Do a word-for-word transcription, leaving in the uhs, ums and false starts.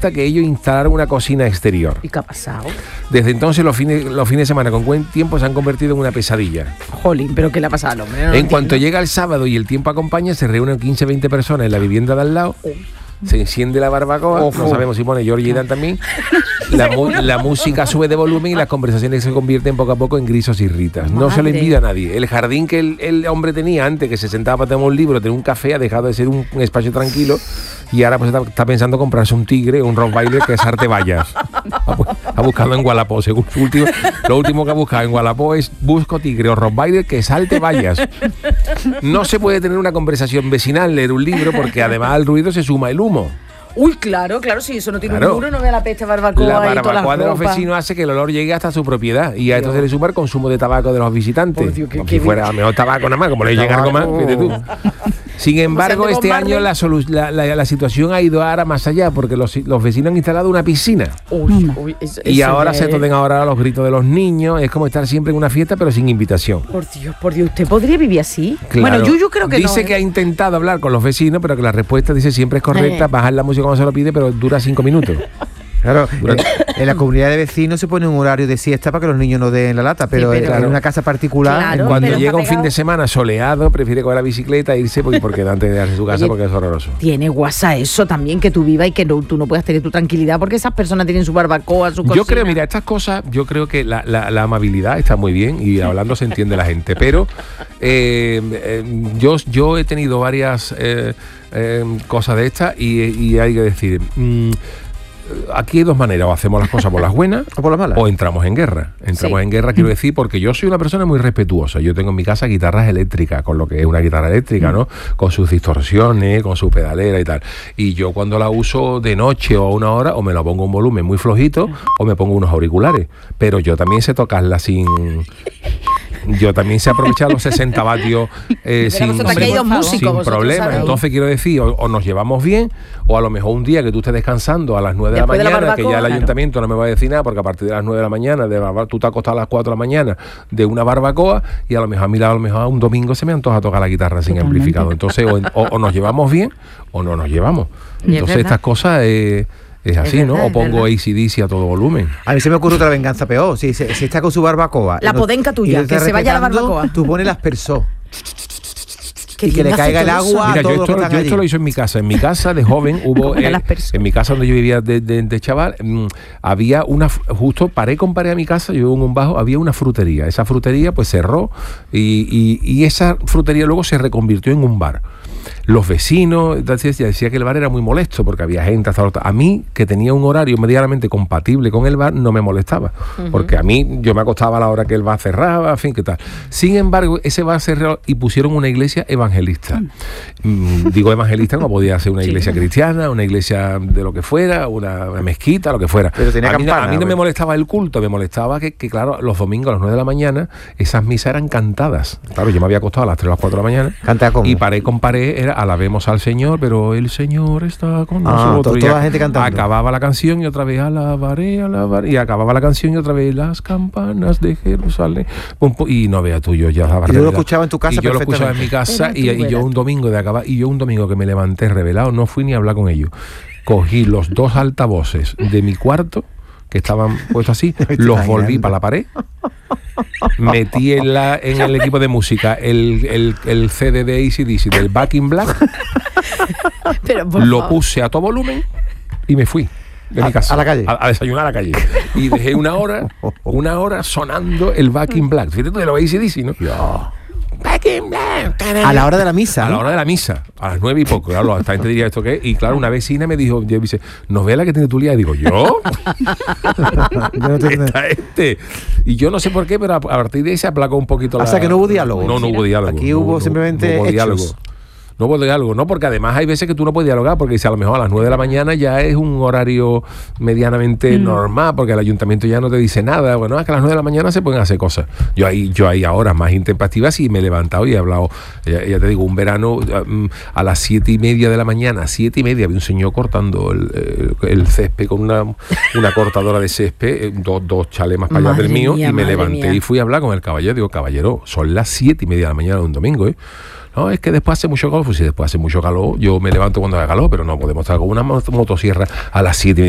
hasta que ellos instalaron una cocina exterior. ¿Y qué ha pasado? Desde entonces los fines, los fines de semana con buen tiempo se han convertido en una pesadilla. Jolín, ¿pero qué le ha pasado al hombre? No en cuanto llega el sábado y el tiempo acompaña, se reúnen quince, veinte personas en la vivienda de al lado. Oh. Se enciende la barbacoa, oh, no sabemos si pone Georgie Dan también. La, la música sube de volumen y las conversaciones se convierten poco a poco en grisos y ritas. No Madre. se le envidia a nadie. El jardín que el, el hombre tenía antes, que se sentaba para tomar un libro, tener un café, ha dejado de ser un, un espacio tranquilo y ahora pues está, está pensando comprarse un tigre, un rottweiler que es arte vallas. Ha, ha buscado en Wallapop, según su último, lo último que ha buscado en Wallapop es busco tigre o rottweiler que salte vallas. No se puede tener una conversación vecinal, leer un libro, porque además al ruido se suma el humo. Uy, claro, claro, si eso no tiene claro. un muro, no vea la peste barbacoa. La barbacoa y todas las de los ropas. vecinos hace que el olor llegue hasta su propiedad. Y a esto se le suma el consumo de tabaco de los visitantes. Por Dios, que, como que si fuera a mejor tabaco nada más, como le llega algo más, fíjate tú. Sin embargo, este año la, solu- la, la, la situación ha ido ahora más allá, porque los, los vecinos han instalado una piscina. Uy, uy, eso, y eso ahora es... se toden ahora los gritos de los niños. Es como estar siempre en una fiesta, pero sin invitación. Por Dios, por Dios, ¿usted podría vivir así? Claro. Bueno, yo, yo creo que dice no. Dice que ha intentado hablar con los vecinos, pero que la respuesta dice siempre es correcta, eh. bajar la música cuando se lo pide, pero dura cinco minutos. Claro, Durante... en la comunidad de vecinos se pone un horario de siesta para que los niños no den la lata, pero, sí, pero claro, en una casa particular, claro, cuando llega un fin de semana soleado, prefiere coger la bicicleta e irse porque, porque antes de darse su casa. Oye, porque es horroroso. Tiene guasa eso también, que tú vivas y que no, tú no puedas tener tu tranquilidad porque esas personas tienen su barbacoa, su cocina. Yo creo, mira, estas cosas, yo creo que la, la, la amabilidad está muy bien y hablando se entiende la gente, pero eh, eh, yo, yo he tenido varias eh, eh, cosas de estas y, y hay que decir... Mmm, aquí hay dos maneras, o hacemos las cosas por las buenas o por las malas, o entramos en guerra. Entramos sí. en guerra, quiero decir, porque yo soy una persona muy respetuosa. Yo tengo en mi casa guitarras eléctricas, con lo que es una guitarra eléctrica, ¿no? Con sus distorsiones, con su pedalera y tal. Y yo cuando la uso de noche o a una hora, o me la pongo un volumen muy flojito, o me pongo unos auriculares. Pero yo también sé tocarla sin... Yo también sé aprovechar los sesenta vatios eh, sin, sin, sin problema. Entonces quiero decir, o, o nos llevamos bien, o a lo mejor un día que tú estés descansando a las nueve de la mañana, de la que ya el claro. ayuntamiento no me va a decir nada, porque a partir de las nueve de la mañana, de la, tú te has acostado a las cuatro de la mañana de una barbacoa, y a lo mejor a mi lado, a lo mejor un domingo se me antoja tocar la guitarra sin Totalmente. amplificado. Entonces, o, o, o nos llevamos bien, o no nos llevamos. Y Entonces estas cosas... Eh, Es así, es verdad, ¿no? O pongo A C D C a todo volumen. A mí se me ocurre otra venganza peor. Si, si, si está con su barbacoa... La podenca tuya, que se vaya a la barbacoa. Tú pones las persos. Y que le caiga el agua. Mira, a todos yo esto, yo esto lo hice en mi casa. En mi casa de joven hubo... Eh, en mi casa donde yo vivía de, de, de chaval, mmm, había una... Justo paré con paré a mi casa, yo vivo en un bajo, había una frutería. Esa frutería pues cerró y, y, y esa frutería luego se reconvirtió en un bar. Los vecinos, entonces decía que el bar era muy molesto porque había gente hasta los... A mí, que tenía un horario medianamente compatible con el bar, no me molestaba. Uh-huh. Porque a mí, yo me acostaba a la hora que el bar cerraba, en fin, qué tal. Sin embargo, ese bar cerró y pusieron una iglesia evangelista. Uh-huh. Mm, digo evangelista, no podía ser una iglesia sí. cristiana, una iglesia de lo que fuera, una, una mezquita, lo que fuera. Pero tenía a, mí, campana, a mí no me molestaba el culto, me molestaba que, que, claro, los domingos a las nueve de la mañana, esas misas eran cantadas. Claro, yo me había acostado a las tres o las cuatro de la mañana. ¿Canta cómo? Y paré con paré, era alabemos al Señor, pero el Señor está con ah, nosotros. Toda la gente cantando. Acababa la canción y otra vez alabaré, alabaré, y acababa la canción y otra vez las campanas de Jerusalén. Y no veas tú, yo ya la Y yo lo escuchaba en tu casa. Y yo lo escuchaba en mi casa y, y yo un domingo de acabar, y yo un domingo que me levanté revelado, no fui ni a hablar con ellos. Cogí los dos altavoces de mi cuarto, que estaban puestos así, los volví para la pared. Metí en, la, en el equipo de música el, el, el C D de A C D C del Back in Black. Pero, lo puse a todo volumen y me fui de a, mi casa a la calle a, a desayunar a la calle y dejé una hora una hora sonando el Back in Black. Fíjate tú de los A C D C, ¿no? Yo. A la hora de la misa. A la hora de la misa, a las nueve y poco. Claro, esta gente diría esto qué. Y claro, una vecina me dijo, yo dice, ¿novela que tiene tu lía? Y digo, ¿yo? Está este. Y yo no sé por qué, pero a partir de ahí se aplacó un poquito la... O sea que no hubo diálogo. No, no hubo diálogo. Aquí no, hubo no, simplemente no hubo diálogo. No hubo diálogo, no, porque además hay veces que tú no puedes dialogar, porque si a lo mejor a las nueve de la mañana ya es un horario medianamente mm. normal, porque el ayuntamiento ya no te dice nada. Bueno, es que a las nueve de la mañana se pueden hacer cosas. Yo ahí, yo ahí ahora más intempestivas y me he levantado y he hablado, ya, ya te digo, un verano um, a las siete y media de la mañana, siete y media, había un señor cortando el, el, el césped con una, una cortadora de césped, dos, dos chalemas para allá del mío, mía, y me levanté mía. y fui a hablar con el caballero. Digo, caballero, son las siete y media de la mañana de un domingo, ¿eh? No, es que después hace mucho calor. Pues si después hace mucho calor, yo me levanto cuando haga calor, pero no podemos estar con una motosierra a las siete